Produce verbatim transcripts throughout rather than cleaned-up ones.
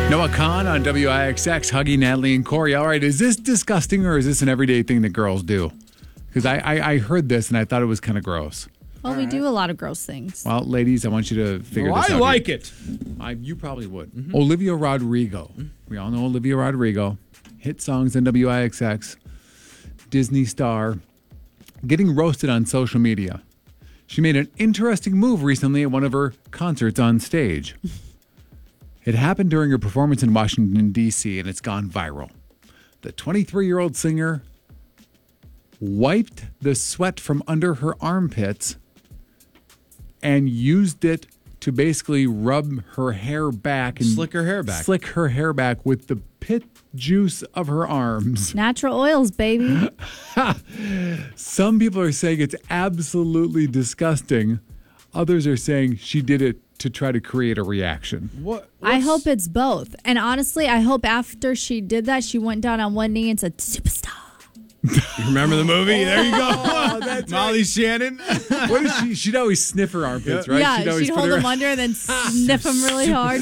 Noah Kahn on W I X X, Huggy, Natalie, and Corey. All right, is this disgusting or is this an everyday thing that girls do? Because I, I, I heard this and I thought it was kind of gross. Well, we do a lot of gross things. Well, ladies, I want you to figure well, this I out. I like here. it. I, you probably would. Mm-hmm. Olivia Rodrigo. Mm-hmm. We all know Olivia Rodrigo. Hit songs on W I X X. Disney star. Getting roasted on social media. She made an interesting move recently at one of her concerts on stage. It happened during her performance in Washington, D C, and it's gone viral. The twenty-three-year-old singer wiped the sweat from under her armpits and used it to basically rub her hair back. And Slick her hair back. Slick her hair back with the pit juice of her arms. Natural oils, baby. Some people are saying it's absolutely disgusting. Others are saying she did it to try to create a reaction. What? I hope it's both. And honestly, I hope after she did that, she went down on one knee and said, "Superstar." You remember the movie? There you go. Oh, that's Molly Shannon. What is she? She'd always sniff her armpits, right? Yeah, she'd, always she'd put hold her- them under and then sniff them really hard.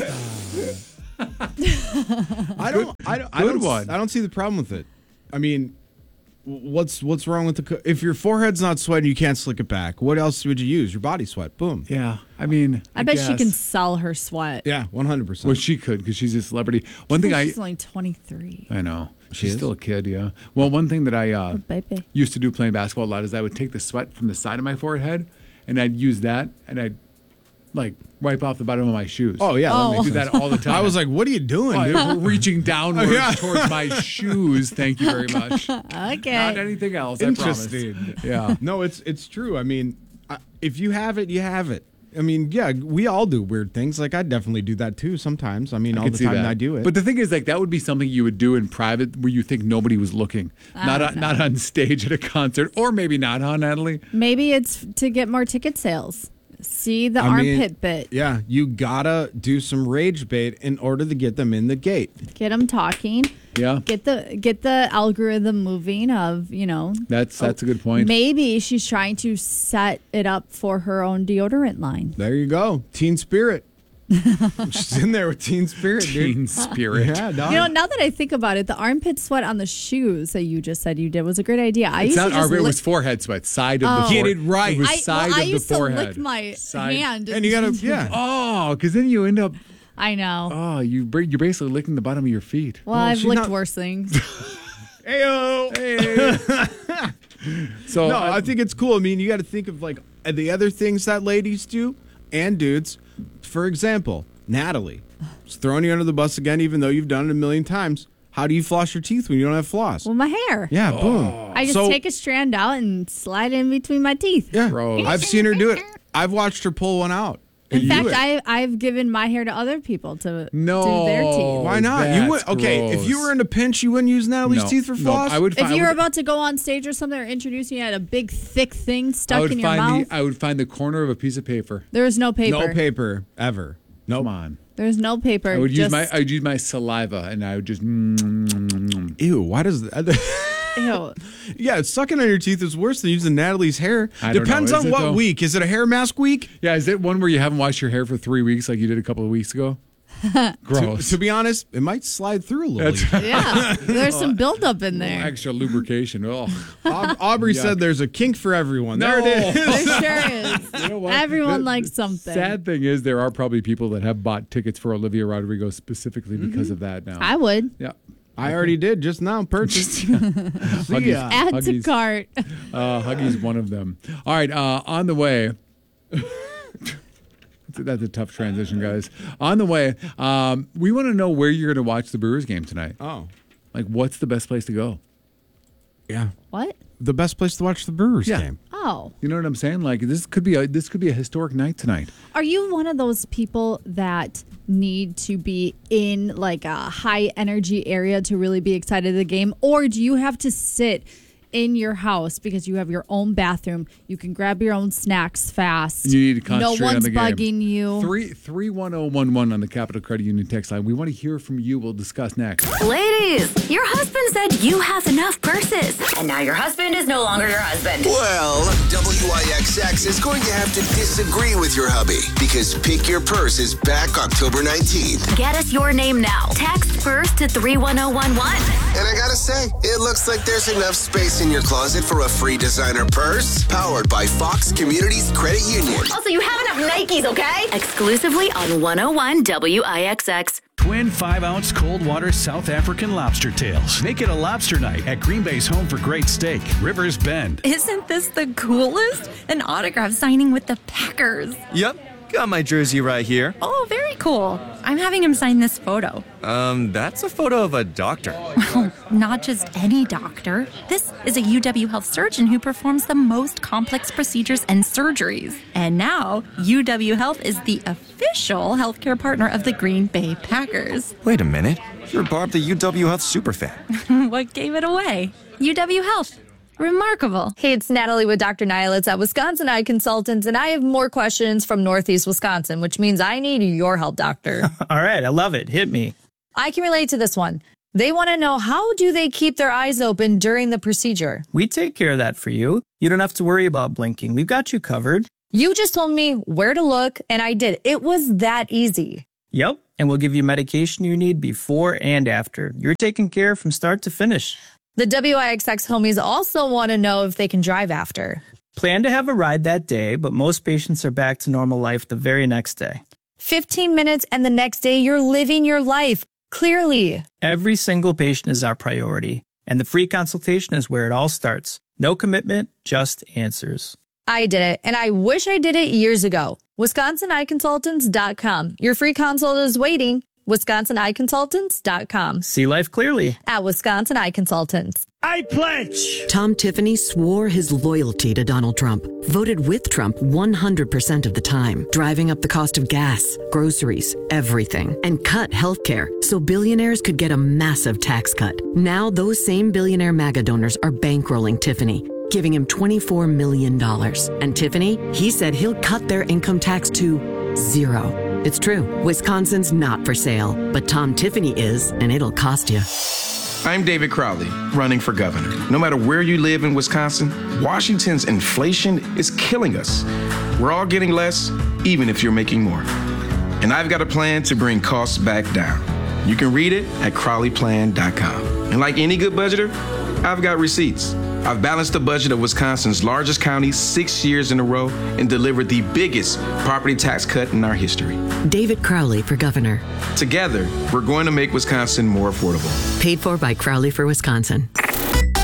I don't. I don't. I Good don't. one. I don't see the problem with it. I mean, what's what's wrong with the? co- If your forehead's not sweating, you can't slick it back. What else would you use? Your body sweat. Boom. Yeah, I mean, I, bet she guess. can sell her sweat. Yeah, one hundred percent. Well, she could because she's a celebrity. One thing I, She's only twenty-three. I know She she's is? still a kid. Yeah. Well, one thing that I uh, Oh, baby. used to do playing basketball a lot is I would take the sweat from the side of my forehead and I'd use that and I'd like wipe off the bottom of my shoes. Oh yeah. Oh. That I makes do sense. that all the time. I was like, "What are you doing, Oh, dude?" we're reaching downwards Yeah. towards my shoes. Thank you very much. Not Okay. anything else. I promise. Interesting. Yeah. No, it's it's true. I mean, I, if you have it, you have it. I mean, yeah, we all do weird things. Like I definitely do that too sometimes. I mean, I all could the see time that. I do it. But the thing is, like, that would be something you would do in private where you think nobody was looking. Not don't on, know. not on stage at a concert, or maybe not, huh, Natalie? Maybe it's to get more ticket sales. See the I mean, armpit bit. yeah, you gotta do some rage bait in order to get them in the gate. Get them talking. Yeah, Get the get the algorithm moving of, you know. that's that's a good point. Maybe she's trying to set it up for her own deodorant line. There you go, Teen Spirit. She's in there with Teen Spirit, dude. Teen spirit. Yeah, dog. You know, now that I think about it, the armpit sweat on the shoes that you just said you did was a great idea. I It's used not to just armpit, it lick- was forehead sweat, side of the Oh. forehead. Get it right. It was I, side well, I of used the to forehead. lick my Side. hand. and you gotta, yeah. Oh, because then you end up, I know. oh, you, br- you're basically licking the bottom of your feet. Well, Oh, I've she's licked not- worse things. Ayo. So No, uh, I think it's cool. I mean, you got to think of like the other things that ladies do and dudes. For example, Natalie, just throwing you under the bus again, even though you've done it a million times. How do you floss your teeth when you don't have floss? Well, my hair. Yeah, boom. I just So- take a strand out and slide it in between my teeth. Yeah, Gross. I've seen her do it. I've watched her pull one out. In and do fact, it. I, I've given my hair to other people to No. do their teeth. Why not? You That's would okay. If you gross. were in a pinch, you wouldn't use Natalie's No. teeth for No, floss. I would. If fi- I you were would- about to go on stage or something or introduce me, you had a big, thick thing I stuck would in your find mouth. the. I would find the corner of a piece of paper. there was no paper. No paper ever. Nope. Come on. There was no paper. I would use just, my. I would use my saliva, and I would just. Mm, mm, mm, mm. Ew. Why does that? Ew. Yeah, sucking on your teeth is worse than using Natalie's hair. I don't Depends know. Is on it, what though? week. Is it a hair mask week? Yeah, is it one where you haven't washed your hair for three weeks like you did a couple of weeks ago? To, Gross. to be honest, it might slide through a little. That's easier. Yeah. There's some buildup in there. Extra lubrication. Oh, Aub- Aubrey Yuck. said there's a kink for everyone. There No. it is. There sure is. you know what? Everyone The likes something. Sad thing is, there are probably people that have bought tickets for Olivia Rodrigo specifically because of that. Now, I would. yeah. I already did just now. Purchased. Huggies, ya. Add to Huggies, cart. uh, Huggies, one of them. All right, uh, on the way. That's a tough transition, guys. On the way, um, we want to know where you're going to watch the Brewers game tonight. Oh, Like, what's the best place to go? yeah. What? The best place to watch the Brewers Yeah. game. Oh. You know what I'm saying? Like, this could be a this could be a historic night tonight. Are you one of those people that need to be in like a high energy area to really be excited of the game? Or do you have to sit in your house because you have your own bathroom. You can grab your own snacks fast. You need to concentrate No one's on the game. bugging you. Three three one zero one one on the Capital Credit Union text line. We want to hear from you. We'll discuss next. Ladies, your husband said you have enough purses, and now your husband is no longer your husband. Well, W I X X is going to have to disagree with your hubby because Pick Your Purse is back October nineteenth. Get us your name now. Text first to three one zero one one. And I gotta say, it looks like there's enough space in your closet for a free designer purse powered by Fox Communities Credit Union. Also, you have enough Nikes, okay? Exclusively on one oh one W I X X. Twin five-ounce cold water South African lobster tails. Make it a lobster night at Green Bay's home for great steak, Rivers Bend. Isn't this the coolest? An autograph signing with the Packers. Yep. Got my jersey right here. Oh, very cool. I'm having him sign this photo. Um, that's a photo of a doctor. Well, not just any doctor. This is a U W Health surgeon who performs the most complex procedures and surgeries. And now, U W Health is the official healthcare partner of the Green Bay Packers. Wait a minute. You're Barb, the U W Health superfan. What gave it away? U W Health. Remarkable. Hey, it's Natalie with Doctor Nilet's at Wisconsin Eye Consultants, and I have more questions from Northeast Wisconsin, which means I need your help, doctor. All right, I love it. Hit me. I can relate to this one. They want to know, how do they keep their eyes open during the procedure? We take care of that for you. You don't have to worry about blinking. We've got you covered. You just told me where to look, and I did. It was that easy. Yep, and we'll give you medication you need before and after. You're taken care of from start to finish. The W I X X homies also want to know if they can drive after. Plan to have a ride that day, but most patients are back to normal life the very next day. fifteen minutes and the next day you're living your life, clearly. Every single patient is our priority, and the free consultation is where it all starts. No commitment, just answers. I did it, and I wish I did it years ago. Wisconsin Eye Consultants dot com. Your free consult is waiting. Wisconsin Eye Consultants dot com. See life clearly at Wisconsin Eye Consultants. I pledge. Tom Tiffany swore his loyalty to Donald Trump, voted with Trump one hundred percent of the time, driving up the cost of gas, groceries, everything, and cut healthcare so billionaires could get a massive tax cut. Now those same billionaire MAGA donors are bankrolling Tiffany, giving him twenty-four million dollars. And Tiffany, he said he'll cut their income tax to zero. It's true. Wisconsin's not for sale, but Tom Tiffany is, and it'll cost you. I'm David Crowley, running for governor. No matter where you live in Wisconsin, Washington's inflation is killing us. We're all getting less, even if you're making more. And I've got a plan to bring costs back down. You can read it at crowley plan dot com. And like any good budgeter, I've got receipts. I've balanced the budget of Wisconsin's largest county six years in a row and delivered the biggest property tax cut in our history. David Crowley for governor. Together, we're going to make Wisconsin more affordable. Paid for by Crowley for Wisconsin.